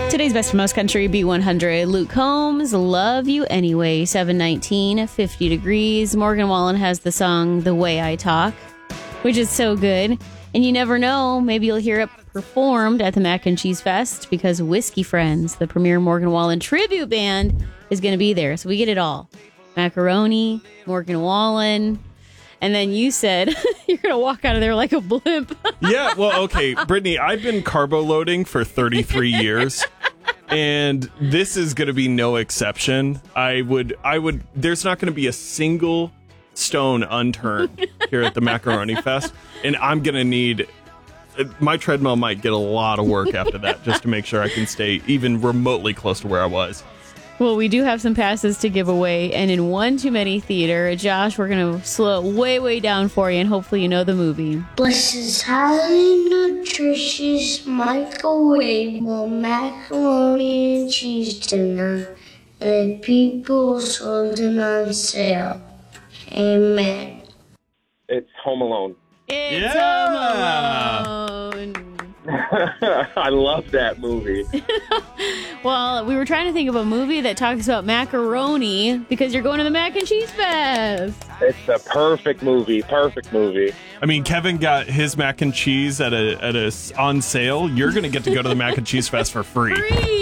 Today's Best for Most Country, B100. Luke Combs, Love You Anyway, 719, 50 degrees. Morgan Wallen has the song The Way I Talk, which is so good. And you never know, maybe you'll hear it performed at the Mac and Cheese Fest because Whiskey Friends, the premier Morgan Wallen tribute band, is going to be there. So we get it all. Macaroni, Morgan Wallen. And then you said you're going to walk out of there like a blimp. Yeah, well, okay, Brittany, I've been carbo loading for 33 years, and this is going to be no exception. There's not going to be a single stone unturned here at the Macaroni Fest, and I'm going to need, my treadmill might get a lot of work after that just to make sure I can stay even remotely close to where I was. Well, we do have some passes to give away, and in One Too Many Theater, Josh, we're going to slow it way, way down for you, and hopefully you know the movie. Bless is highly nutritious, microwavable macaroni and cheese dinner, and people sold it on sale. Amen. It's Home Alone. It's Home Alone. I love that movie. Well, we were trying to think of a movie that talks about macaroni because you're going to the Mac and Cheese Fest. It's a perfect movie. Perfect movie. I mean, Kevin got his mac and cheese at a on sale. You're going to get to go to the Mac and Cheese Fest for free.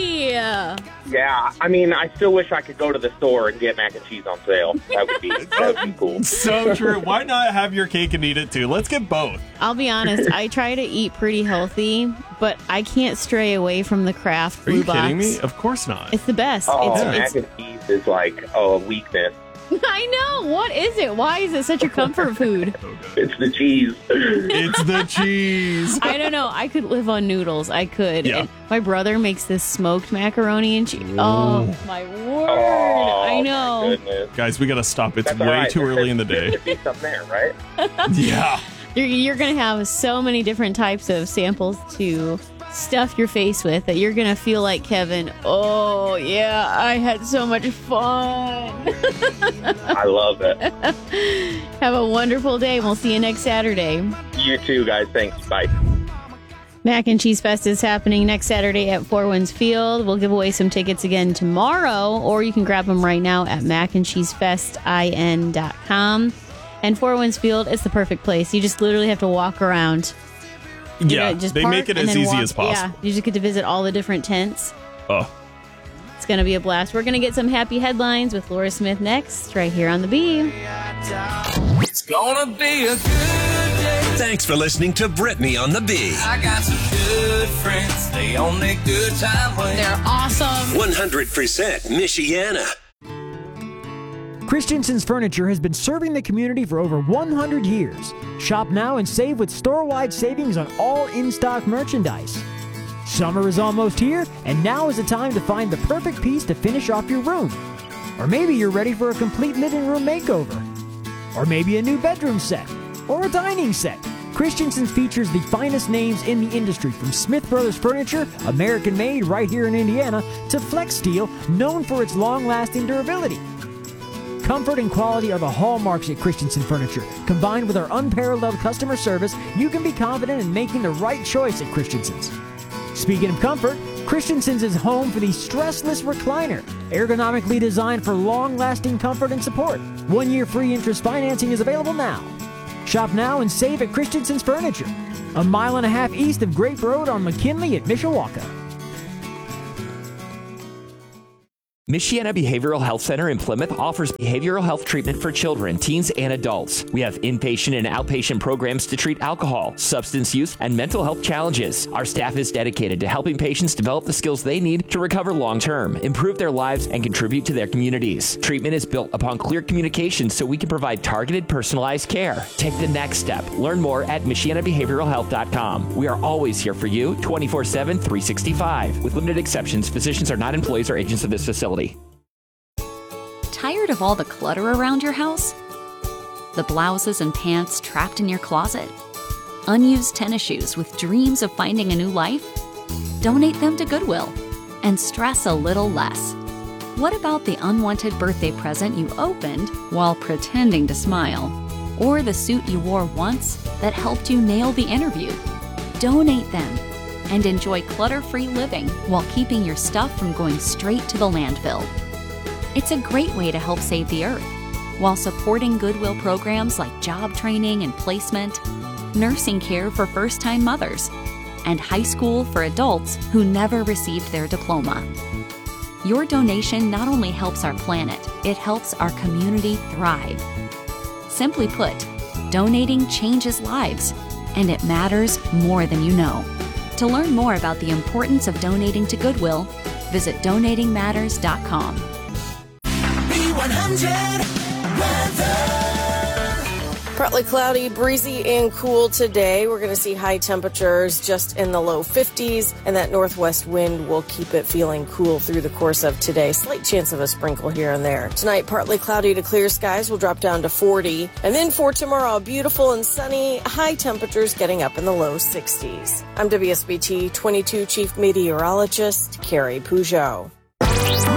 Yeah, I mean, I still wish I could go to the store and get mac and cheese on sale. That would be cool. So true. Why not have your cake and eat it too? Let's get both. I'll be honest, I try to eat pretty healthy, but I can't stray away from the Kraft Are Blue you Box. kidding me? Of course not. It's the best. Oh, It's mac and cheese is like a weakness. I know. What is it? Why is it such a comfort food? It's the cheese. It's the cheese. I don't know. I could live on noodles. I could. Yeah. And my brother makes this smoked macaroni and cheese. Oh, my word. Oh, I know. my goodness. Guys, we got to stop. It's That's all way right. too early in the There day. should be something there, right? Yeah. You're going to have so many different types of samples to stuff your face with that you're going to feel like Kevin. Oh, yeah, I had so much fun. I love it. Have a wonderful day. We'll see you next Saturday. You too, guys. Thanks. Bye. Mac and Cheese Fest is happening next Saturday at Four Winds Field. We'll give away some tickets again tomorrow, or you can grab them right now at macandcheesefestin.com. And Four Winds Field is the perfect place. You just literally have to walk around. Yeah, Just they park make it and as then easy walk. as possible. Yeah, you just get to visit all the different tents. Oh. It's going to be a blast. We're going to get some happy headlines with Laura Smith next, right here on The Bee. It's gonna be a good day. Thanks for listening to Brittany on the Bee. I got some good friends. They on their good time way. They're awesome. 100% Michiana. Christensen's Furniture has been serving the community for over 100 years. Shop now and save with store-wide savings on all in-stock merchandise. Summer is almost here, and now is the time to find the perfect piece to finish off your room. Or maybe you're ready for a complete living room makeover. Or maybe a new bedroom set. Or a dining set. Christensen's features the finest names in the industry, from Smith Brothers Furniture, American-made right here in Indiana, to Flex Steel, known for its long-lasting durability. Comfort and quality are the hallmarks at Christensen Furniture. Combined with our unparalleled customer service, you can be confident in making the right choice at Christensen's. Speaking of comfort, Christensen's is home for the stressless recliner, ergonomically designed for long-lasting comfort and support. 1 year free interest financing is available now. Shop now and save at Christensen's Furniture, a mile and a half east of Grape Road on McKinley at Mishawaka. Michiana Behavioral Health Center in Plymouth offers behavioral health treatment for children, teens, and adults. We have inpatient and outpatient programs to treat alcohol, substance use, and mental health challenges. Our staff is dedicated to helping patients develop the skills they need to recover long-term, improve their lives, and contribute to their communities. Treatment is built upon clear communication so we can provide targeted, personalized care. Take the next step. Learn more at MichianaBehavioralHealth.com. We are always here for you, 24/7, 365. With limited exceptions, physicians are not employees or agents of this facility. Tired of all the clutter around your house? The blouses and pants trapped in your closet? Unused tennis shoes with dreams of finding a new life? Donate them to Goodwill and stress a little less. What about the unwanted birthday present you opened while pretending to smile? Or the suit you wore once that helped you nail the interview? Donate them. and enjoy clutter-free living while keeping your stuff from going straight to the landfill. It's a great way to help save the earth while supporting Goodwill programs like job training and placement, nursing care for first-time mothers, and high school for adults who never received their diploma. Your donation not only helps our planet, it helps our community thrive. Simply put, donating changes lives, and it matters more than you know. To learn more about the importance of donating to Goodwill, visit donatingmatters.com. B100 weather. Partly cloudy, breezy, and cool today. We're going to see high temperatures just in the low 50s, and that northwest wind will keep it feeling cool through the course of today. Slight chance of a sprinkle here and there. Tonight, partly cloudy to clear skies will drop down to 40. And then for tomorrow, beautiful and sunny, high temperatures getting up in the low 60s. I'm WSBT 22 Chief Meteorologist Carrie Peugeot.